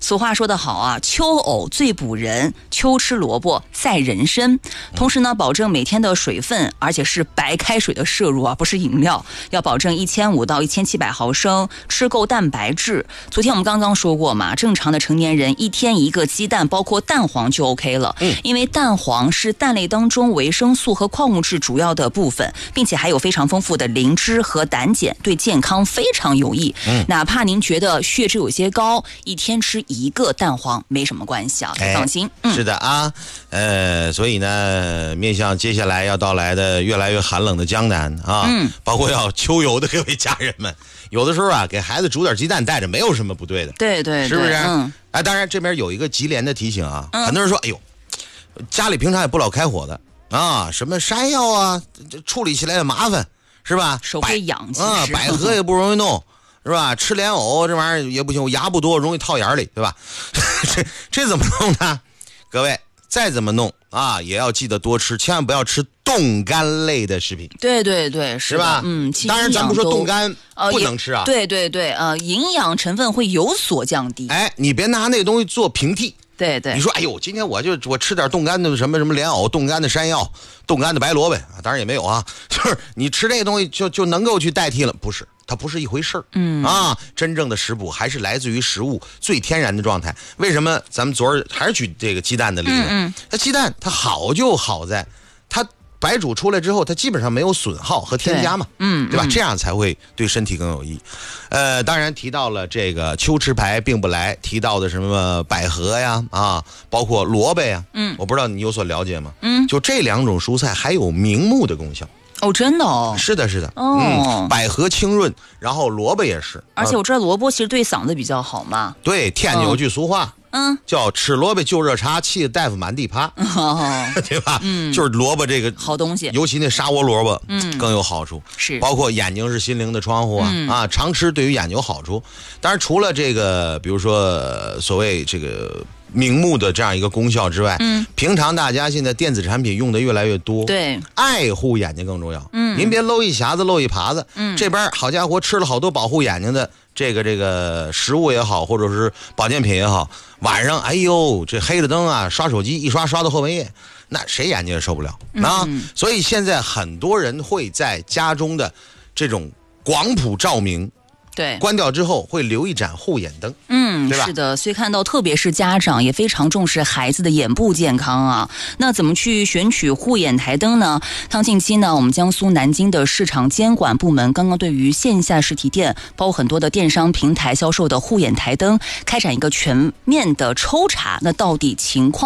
俗话说得好啊，秋藕最补人，秋吃萝卜赛人参。同时呢，保证每天的水分，而且是白开水的摄入啊，不是饮料，要保证1500到1700毫升，吃够蛋白质。昨天我们刚刚说过嘛，正常的成年人一天一个鸡蛋，包括蛋黄就 OK 了。因为蛋黄是蛋类当中维生素和矿物质主要的部分，并且还有非常丰富的磷脂和胆碱，对健康非常有益。哪怕您觉得血脂有些高，一天吃1个蛋黄没什么关系啊，放心。 是的啊，所以呢，面向接下来要到来的越来越寒冷的江南啊，包括要秋游的各位家人们，有的时候啊，给孩子煮点鸡蛋带着没有什么不对的， 对对对， 是不是？当然这边有一个急连的提醒啊，很多人说，哎呦，家里平常也不老开火的啊，什么山药啊，处理起来也麻烦，是吧？ 手会痒， 百合也不容易弄。是吧？吃莲藕这玩意儿也不行，我牙不多，容易套眼里，对吧？这怎么弄呢？各位再怎么弄啊，也要记得多吃，千万不要吃冻干类的食品。 对对对，是吧？当然咱不说冻干不能吃啊。 对对对，营养成分会有所降低。 哎，你别拿那东西做平替。 对对， 你说哎呦，今天我吃点冻干的什么莲藕、冻干的山药、冻干的白萝卜啊，当然也没有啊，就是你吃这个东西就能够去代替了，不是？它不是一回事儿。真正的食补还是来自于食物最天然的状态。为什么咱们昨儿还是举这个鸡蛋的例子？它鸡蛋它好就好在它白煮出来之后，它基本上没有损耗和添加嘛，对吧？这样才会对身体更有益。当然提到了这个秋吃白并不来，提到的什么百合呀包括萝卜呀，我不知道你有所了解吗？就这2种蔬菜还有明目的功效。 哦，真的哦， 是的，是的，百合清润，然后萝卜也是， 而且我知道萝卜其实对嗓子比较好嘛。 对，天津有句俗话，叫吃萝卜就热茶，气得大夫满地爬，对吧？就是萝卜这个好东西， 尤其那沙窝萝卜，更有好处。 是， 包括眼睛是心灵的窗户啊，常吃对于眼睛有好处。当然，除了这个，比如说所谓这个明目的这样一个功效之外，平常大家现在电子产品用的越来越多， 对， 爱护眼睛更重要。您别搂一匣子搂一耙子，这边好家伙吃了好多保护眼睛的这个食物也好，或者是保健品也好，晚上哎呦这黑着灯啊，刷手机一刷到后半夜，那谁眼睛也受不了啊。所以现在很多人会在家中的这种广谱照明。 对， 关掉之后会留一盏护眼灯，对吧？ 是的，所以看到特别是家长也非常重视孩子的眼部健康啊。那怎么去选取护眼台灯呢？近期呢，我们江苏南京的市场监管部门刚刚对于线下实体店，包括很多的电商平台销售的护眼台灯，开展一个全面的抽查。那到底情况